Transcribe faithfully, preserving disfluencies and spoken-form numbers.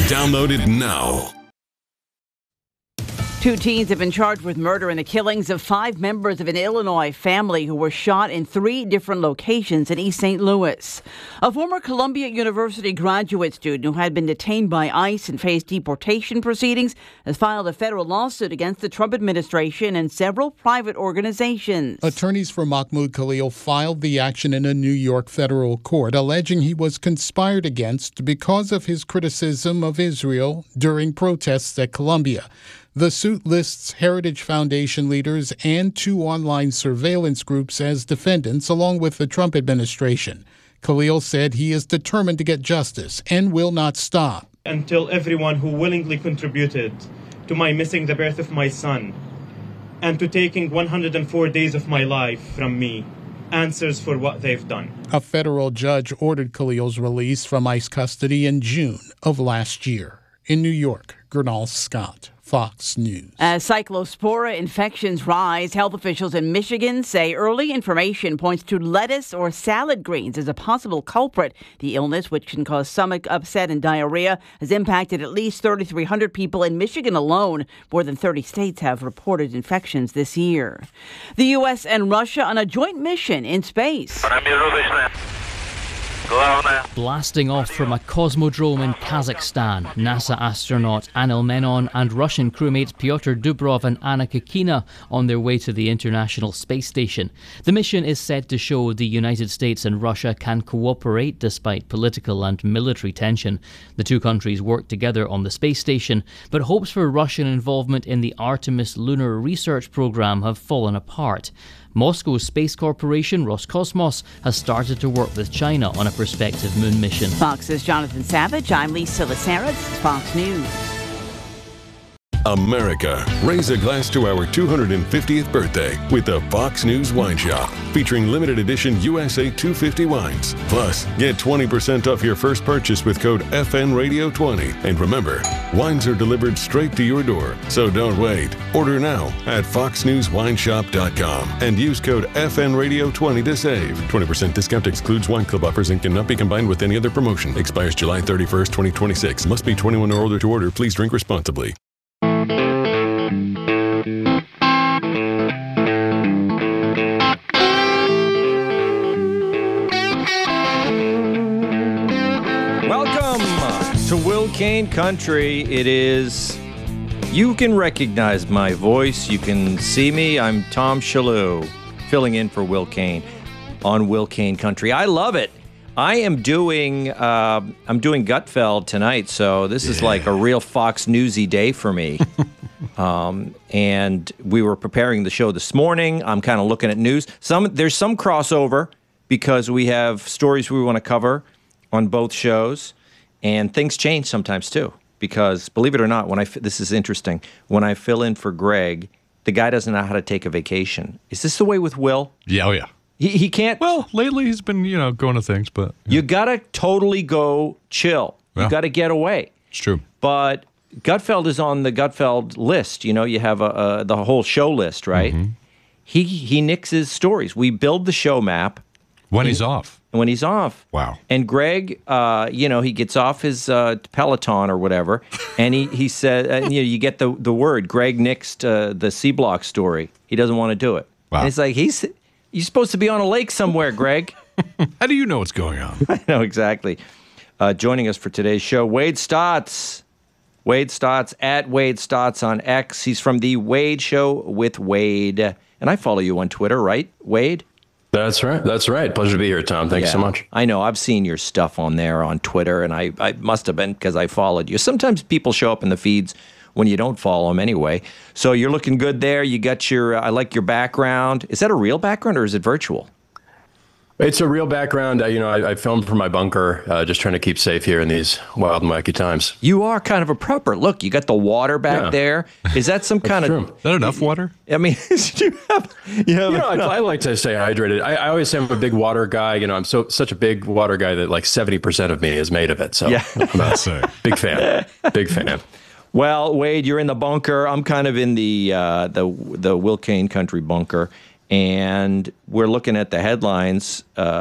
Download it now. Two teens have been charged with murder in the killings of five members of an Illinois family who were shot in three different locations in East Saint Louis. A former Columbia University graduate student who had been detained by ICE and faced deportation proceedings has filed a federal lawsuit against the Trump administration and several private organizations. Attorneys for Mahmoud Khalil filed the action in a New York federal court, alleging he was conspired against because of his criticism of Israel during protests at Columbia. The suit lists Heritage Foundation leaders and two online surveillance groups as defendants, along with the Trump administration. Khalil said he is determined to get justice and will not stop until everyone who willingly contributed to my missing the birth of my son and to taking one hundred four days of my life from me answers for what they've done. A federal judge ordered Khalil's release from ICE custody in June of last year. In New York, Gernal Scott, Fox News. As cyclospora infections rise, health officials in Michigan say early information points to lettuce or salad greens as a possible culprit. The illness, which can cause stomach upset and diarrhea, has impacted at least three thousand three hundred people in Michigan alone. More than thirty states have reported infections this year. The U S and Russia on a joint mission in space. Blasting off from a cosmodrome in Kazakhstan, NASA astronaut Anil Menon and Russian crewmates Pyotr Dubrov and Anna Kikina on their way to the International Space Station. The mission is said to show the United States and Russia can cooperate despite political and military tension. The two countries work together on the space station, but hopes for Russian involvement in the Artemis lunar research program have fallen apart. Moscow's space corporation Roscosmos has started to work with China on a prospective moon mission. Fox's Jonathan Savage. I'm Lisa Laceras, Fox News. America, raise a glass to our two hundred fiftieth birthday with the Fox News Wine Shop, featuring limited edition U S A two fifty wines. Plus, get twenty percent off your first purchase with code F N Radio twenty. And remember, wines are delivered straight to your door, so don't wait. Order now at fox news wine shop dot com and use code F N Radio twenty to save. twenty percent discount excludes wine club offers and cannot be combined with any other promotion. Expires July thirty-first, twenty twenty-six. Must be twenty-one or older to order. Please drink responsibly. To Will Kane Country. It is, you can recognize my voice, you can see me. I'm Tom Shalhoub, filling in for Will Kane on Will Kane Country. I love it. I am doing, uh, I'm doing Gutfeld tonight, so this yeah. is like a real Fox Newsy day for me. um, and we were preparing the show this morning. I'm kind of looking at news. Some there's some crossover because we have stories we want to cover on both shows. And things change sometimes, too, because, believe it or not, when I f- this is interesting, when I fill in for Greg, the guy doesn't know how to take a vacation. Is this the way with Will? Yeah, oh, yeah. He, he can't... Well, lately he's been, you know, going to things, but... Yeah. You got to totally go chill. Yeah. You got to get away. It's true. But Gutfeld is on the Gutfeld list. You know, you have a, a, the whole show list, right? Mm-hmm. He, he nixes stories. We build the show map. When he's off. When he's off. Wow. And Greg, uh, you know, he gets off his uh, Peloton or whatever, and he, he said, uh, you know, you get the, the word, Greg nixed uh, the C-Block story. He doesn't want to do it. Wow. And it's like, he's you're supposed to be on a lake somewhere, Greg. How do you know what's going on? I know, exactly. Uh, joining us for today's show, Wade Stotts. Wade Stotts, at Wade Stotts on X. He's from The Wade Show with Wade. And I follow you on Twitter, right, Wade? That's right. That's right. Pleasure to be here, Tom. Thanks yeah, so much. I know. I've seen your stuff on there on Twitter, and I, I must have been because I followed you. Sometimes people show up in the feeds when you don't follow them anyway. So you're looking good there. You got your, I like your background. Is that a real background or is it virtual? It's a real background. Uh, you know, I, I filmed from my bunker, uh, just trying to keep safe here in these wild and wacky times. You are kind of a prepper. Look, you got the water back yeah. there. Is that some kind true. of... Is that enough water? I mean, you have... You, have you know, I, I like to stay hydrated. I, I always say I'm a big water guy. You know, I'm so such a big water guy that like seventy percent of me is made of it. So yeah. I'm a big fan. Big fan. Well, Wade, you're in the bunker. I'm kind of in the uh, the the Will Kane Country bunker. And we're looking at the headlines. Uh,